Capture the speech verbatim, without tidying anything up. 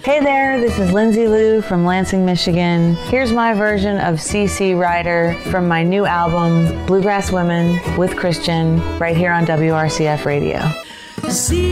Hey there, this is Lindsay Lou from Lansing, Michigan. Here's my version of C C Rider from my new album, Bluegrass Women with Christian, right here on W R C F Radio. See